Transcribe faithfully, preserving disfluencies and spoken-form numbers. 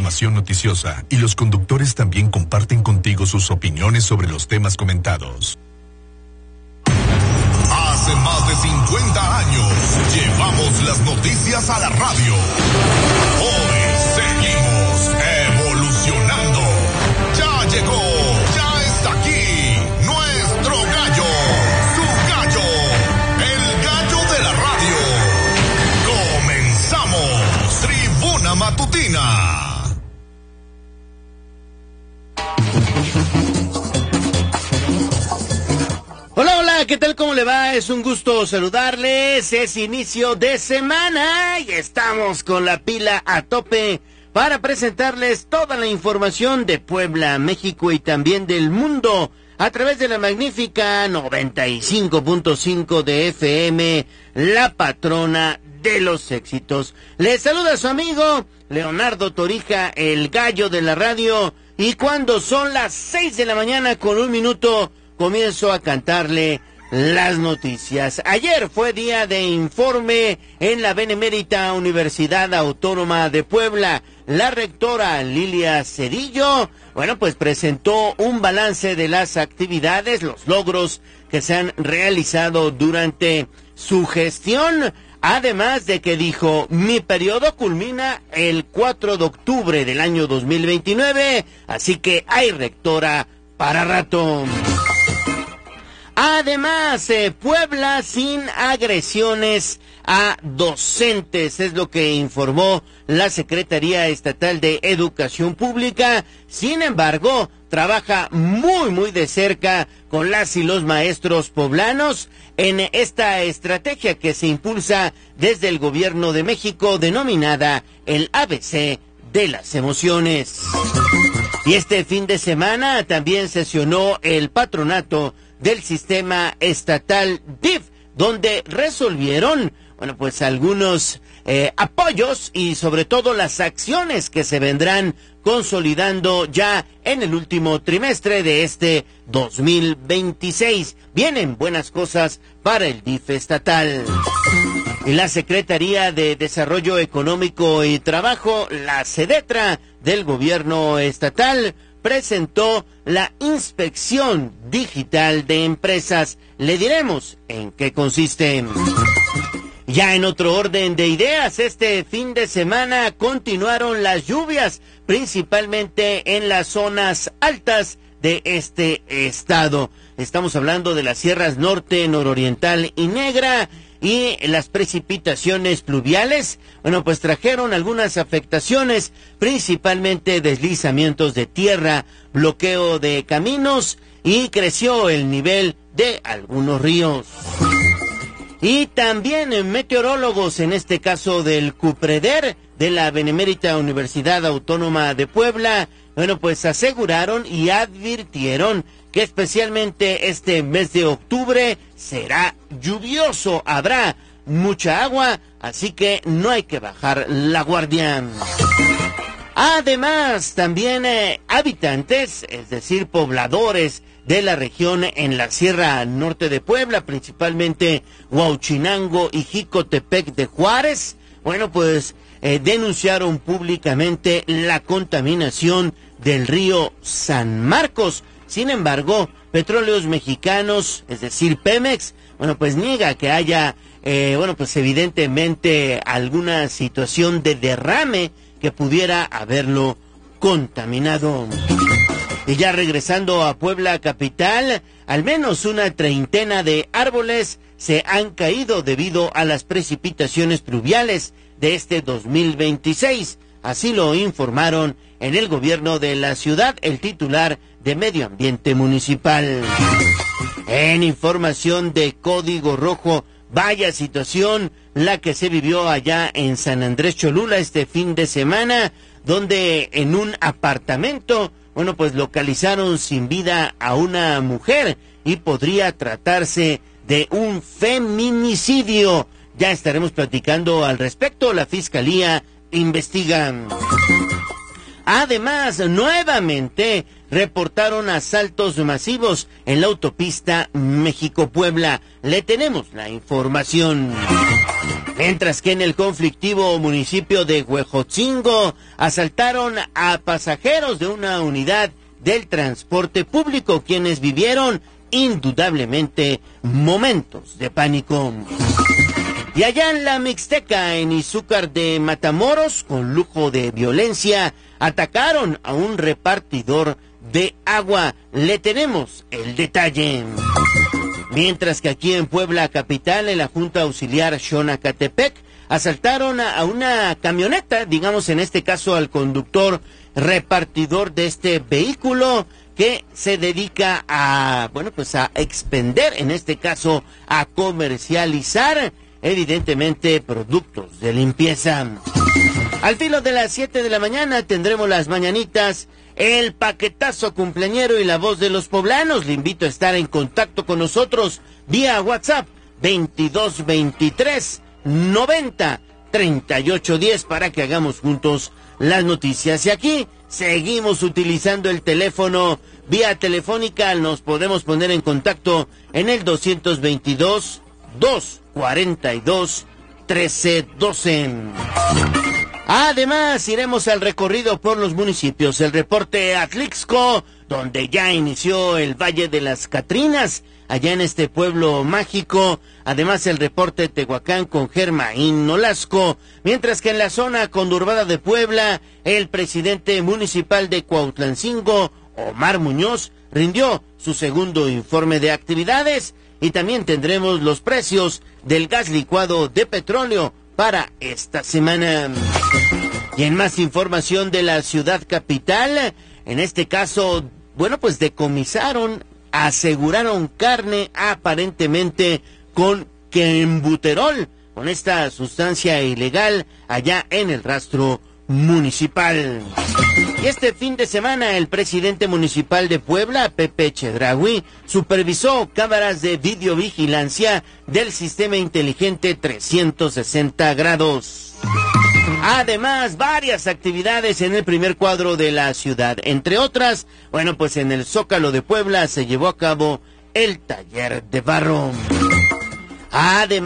información noticiosa y los conductores también comparten contigo sus opiniones sobre los temas comentados. Hace más de cincuenta años llevamos las noticias a la radio. Hoy seguimos evolucionando. Ya llegó, ya está aquí nuestro gallo, su gallo, el gallo de la radio. Comenzamos Tribuna Matutina. Hola, hola, ¿qué tal? ¿Cómo le va? Es un gusto saludarles. Es inicio de semana y estamos con la pila a tope para presentarles toda la información de Puebla, México y también del mundo a través de la magnífica noventa y cinco punto cinco de F M, la patrona de los éxitos. Les saluda su amigo Leonardo Torija, el gallo de la radio, y cuando son las seis de la mañana con un minuto, comienzo a cantarle las noticias. Ayer fue día de informe en la Benemérita Universidad Autónoma de Puebla. La rectora Lilia Cedillo, bueno, pues presentó un balance de las actividades, los logros que se han realizado durante su gestión. Además de que dijo, mi periodo culmina el cuatro de octubre del año dos mil veintinueve, así que hay rectora para rato. Además, eh, Puebla sin agresiones a docentes, es lo que informó la Secretaría Estatal de Educación Pública. Sin embargo, trabaja muy, muy de cerca con las y los maestros poblanos en esta estrategia que se impulsa desde el Gobierno de México, denominada el A B C de las emociones. Y este fin de semana también sesionó el patronato del sistema estatal D I F, donde resolvieron, bueno, pues algunos eh, apoyos y sobre todo las acciones que se vendrán consolidando ya en el último trimestre de este dos mil veintiséis. Vienen buenas cosas para el D I F estatal. Y la Secretaría de Desarrollo Económico y Trabajo, la SEDETRA del gobierno estatal, presentó la inspección digital de empresas. Le diremos en qué consiste. Ya en otro orden de ideas, este fin de semana continuaron las lluvias, principalmente en las zonas altas de este estado. Estamos hablando de las sierras norte, nororiental y negra. Y las precipitaciones pluviales, bueno, pues trajeron algunas afectaciones, principalmente deslizamientos de tierra, bloqueo de caminos y creció el nivel de algunos ríos. Y también meteorólogos, en este caso del CUPREDER, de la Benemérita Universidad Autónoma de Puebla, bueno, pues aseguraron y advirtieron que especialmente este mes de octubre será lluvioso, habrá mucha agua, así que no hay que bajar la guardia. Además, también eh, habitantes, es decir, pobladores de la región en la Sierra Norte de Puebla, principalmente Huauchinango y Jicotepec de Juárez, bueno, pues eh, denunciaron públicamente la contaminación del río San Marcos. Sin embargo, Petróleos Mexicanos, es decir, Pemex, bueno, pues niega que haya, eh, bueno, pues evidentemente alguna situación de derrame que pudiera haberlo contaminado. Y ya regresando a Puebla capital, al menos una treintena de árboles se han caído debido a las precipitaciones pluviales de este dos mil veintiséis. Así lo informaron en el gobierno de la ciudad el titular de Medio Ambiente Municipal. En información de Código Rojo, vaya situación la que se vivió allá en San Andrés Cholula este fin de semana, donde en un apartamento, bueno, pues localizaron sin vida a una mujer y podría tratarse de un feminicidio. Ya estaremos platicando al respecto. La Fiscalía investiga. Además, nuevamente reportaron asaltos masivos en la autopista México-Puebla. Le tenemos la información. Mientras que en el conflictivo municipio de Huejotzingo asaltaron a pasajeros de una unidad del transporte público, quienes vivieron indudablemente momentos de pánico. Y allá en la Mixteca, en Izúcar de Matamoros, con lujo de violencia, atacaron a un repartidor de agua. Le tenemos el detalle. Mientras que aquí en Puebla capital, en la Junta Auxiliar Xonacatepec, asaltaron a una camioneta, digamos en este caso al conductor repartidor de este vehículo, que se dedica a, bueno, pues a expender, en este caso a comercializar, evidentemente, productos de limpieza. Al filo de las siete de la mañana tendremos las mañanitas, el paquetazo cumpleañero y la voz de los poblanos. Le invito a estar en contacto con nosotros vía WhatsApp veintidós veintitrés noventa treinta y ocho diez para que hagamos juntos las noticias. Y aquí seguimos utilizando el teléfono vía telefónica. Nos podemos poner en contacto en el doscientos veintidós, doscientos cuarenta y dos, trece doce. Además, iremos al recorrido por los municipios. El reporte Atlixco, donde ya inició el Valle de las Catrinas, allá en este pueblo mágico. Además, el reporte Tehuacán con Germaín Nolasco. Mientras que en la zona conurbada de Puebla, el presidente municipal de Cuautlancingo, Omar Muñoz, rindió su segundo informe de actividades. Y también tendremos los precios del gas licuado de petróleo para esta semana. Y en más información de la ciudad capital, en este caso, bueno, pues decomisaron, aseguraron carne aparentemente con clenbuterol, con esta sustancia ilegal allá en el rastro municipal. Y este fin de semana el presidente municipal de Puebla, Pepe Chedraui, supervisó cámaras de videovigilancia del sistema inteligente trescientos sesenta grados. Además, varias actividades en el primer cuadro de la ciudad. Entre otras, bueno, pues en el Zócalo de Puebla se llevó a cabo el taller de barro. Además,